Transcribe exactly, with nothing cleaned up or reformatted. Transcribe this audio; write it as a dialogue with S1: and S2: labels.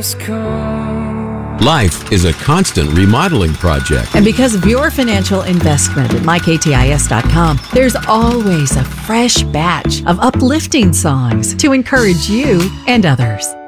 S1: has come.
S2: Life is a constant remodeling project.
S3: And because of your financial investment at my k t i s dot com, there's always a fresh batch of uplifting songs to encourage you and others.